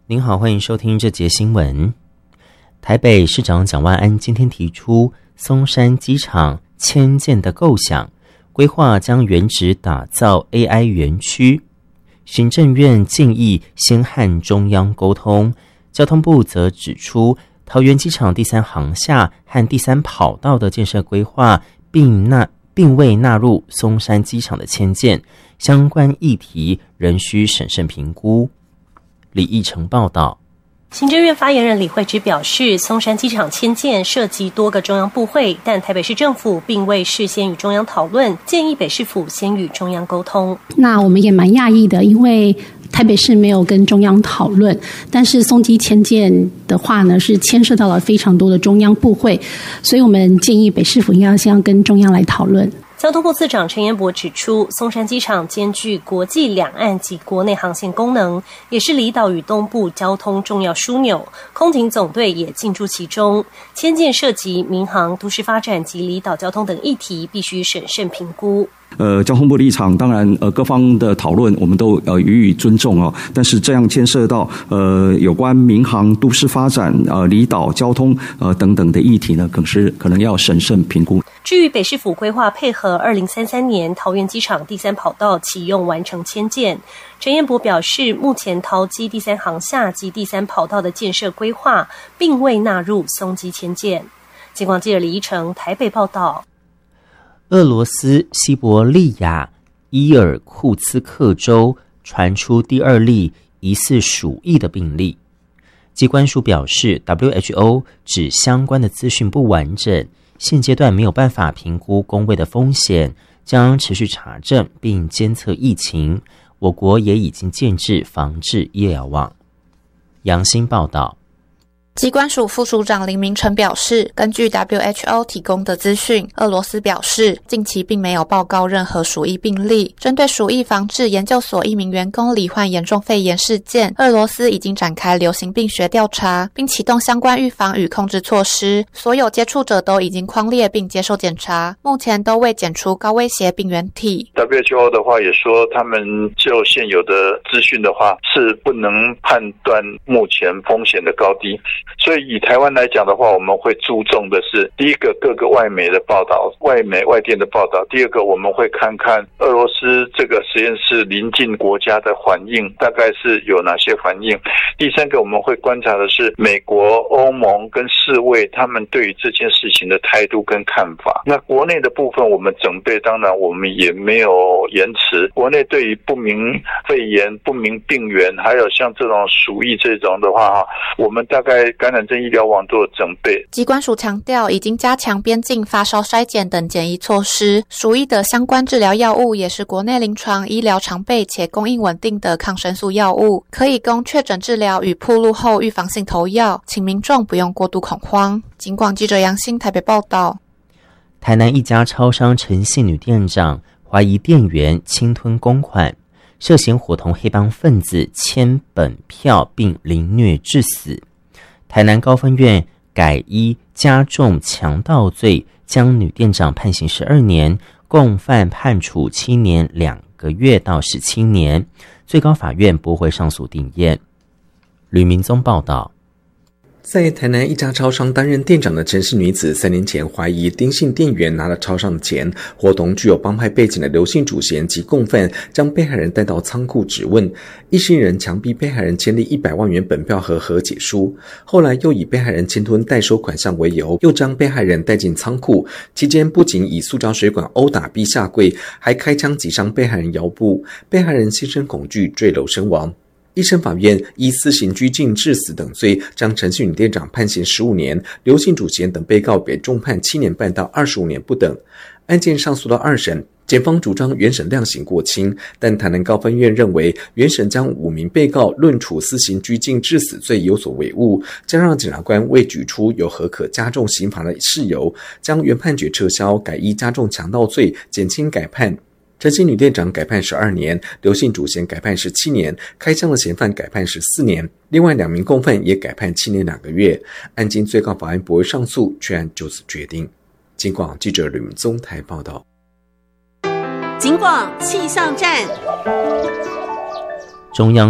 您好，欢迎收听这节新闻。台北市长蒋万安今天提出松山机场迁建的构想，规划将原址打造 AI 园区。行政院建议先和中央沟通，交通部则指出，桃园机场第三航厦和第三跑道的建设规划并未纳入松山机场的迁建，相关议题仍需审慎评估。李义成报道。 行政院发言人李惠芝表示，松山机场迁建涉及多个中央部会，但台北市政府并未事先与中央讨论，建议北市府先与中央沟通。 那我们也蛮讶异的，因为台北市没有跟中央讨论，但是松机迁建的话呢，是牵涉到了非常多的中央部会，所以我们建议北市府应该先要跟中央来讨论。 交通部次长陈彦博指出，松山机场兼具国际两岸及国内航线功能，也是离岛与东部交通重要枢纽，空警总队也进驻其中。迁建涉及民航、都市发展及离岛交通等议题，必须审慎评估。 交通部立场当然各方的讨论我们都予以尊重哦，但是这样牵涉到有关民航、都市发展、离岛交通等等的议题呢，可能要审慎评估。 至于北市府规划配合2033年桃园机场第三跑道启用完成迁建，陈彦博表示，目前桃机第三航厦及第三跑道的建设规划并未纳入松机迁建。警广记者李依成台北报道。 俄罗斯西伯利亚伊尔库茨克州传出第二例疑似鼠疫的病例，机关署表示 WHO 指相关的资讯不完整，现阶段没有办法评估公卫的风险，将持续查证并监测疫情。我国也已经建置防治医疗网。杨新报道。 机关署副署长林明成表示，根据 WHO 提供的资讯，俄罗斯表示近期并没有报告任何鼠疫病例。针对鼠疫防治研究所一名员工罹患严重肺炎事件，俄罗斯已经展开流行病学调查，并启动相关预防与控制措施。所有接触者都已经匡列并接受检查，目前都未检出高威胁病原体。 WHO 的话也说，他们就现有的资讯的话，是不能判断目前风险的高低。所以以台湾来讲的话，我们会注重的是，第一个各个外媒的报道、外媒外电的报道；第二个我们会看看俄罗斯这个实验室邻近国家的反应，大概是有哪些反应；第三个我们会观察的是美国、欧盟跟世卫他们对于这件事情的态度跟看法。那国内的部分我们准备，当然我们也没有延迟。国内对于不明肺炎、不明病原，还有像这种鼠疫这种的话，我们大概感染症医疗网都有准备。 机关署强调，已经加强边境发烧筛检等检疫措施。鼠疫的相关治疗药物也是国内临床医疗常备且供应稳定的抗生素药物，可以供确诊治疗与暴露后预防性投药，请民众不用过度恐慌。警广记者杨欣台北报道。 台南一家超商陈姓女店长怀疑店员侵吞公款，涉嫌伙同黑帮分子签本票并凌虐致死。台南高分院改依加重强盗罪，将女店长判刑12年，共犯判处7年2个月到17年。最高法院驳回上诉定验。吕明宗报道。 在台南一家超商担任店长的陈氏女子，3年前怀疑丁姓店员拿了超商的钱，伙同具有帮派背景的刘姓主嫌及共犯，将被害人带到仓库质问。一行人强逼被害人签立100万元本票和和解书，后来又以被害人侵吞代收款项为由，又将被害人带进仓库，期间不仅以塑胶水管殴打逼下跪，还开枪击伤被害人腰部，被害人心生恐惧坠楼身亡。一审法院依私刑拘禁致死等罪，将陈姓女店长判刑15年，刘姓主嫌等被告被重判7年半到25年不等。案件上诉到2审，检方主张原审量刑过轻，但台南高分院认为原审将5名被告论处私刑拘禁致死罪有所违误，加上检察官未举出有何可加重刑罚的事由，将原判决撤销，改依加重强盗罪减轻改判。陈姓女店长改判12年，刘姓主嫌改判17年，开枪的嫌犯改判14年，另外2名共犯也改判7年2个月。案经最高法院驳回上诉，全案就此决定。警广记者吕明宗台报道。 警广气象站。 中央